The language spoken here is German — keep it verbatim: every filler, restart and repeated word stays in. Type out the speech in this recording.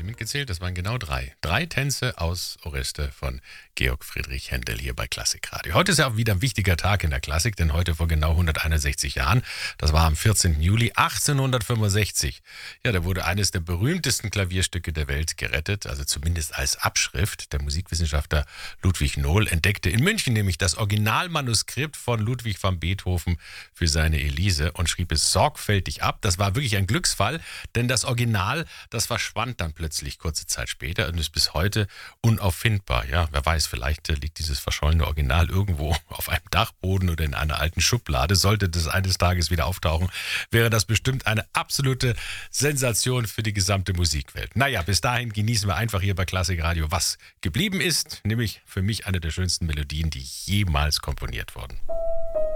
mitgezählt? Das waren genau drei. Drei Tänze aus Oreste von Georg Friedrich Händel hier bei Klassikradio. Heute ist ja auch wieder ein wichtiger Tag in der Klassik, denn heute vor genau hunderteinundsechzig Jahren, das war am vierzehnten Juli achtzehnhundertfünfundsechzig, ja, da wurde eines der berühmtesten Klavierstücke der Welt gerettet, also zumindest als Abschrift. Der Musikwissenschaftler Ludwig Nohl entdeckte in München nämlich das Originalmanuskript von Ludwig van Beethoven für seine Elise und schrieb es sorgfältig ab. Das war wirklich ein Glücksfall, denn das Original, das verschwand dann plötzlich kurze Zeit später und ist bis heute unauffindbar. Ja, wer weiß, vielleicht liegt dieses verschollene Original irgendwo auf einem Dachboden oder in einer alten Schublade. Sollte das eines Tages wieder auftauchen, wäre das bestimmt eine absolute Sensation für die gesamte Musikwelt. Naja, bis dahin genießen wir einfach hier bei Klassikradio, was geblieben ist, nämlich für mich eine der schönsten Melodien, die jemals komponiert wurden.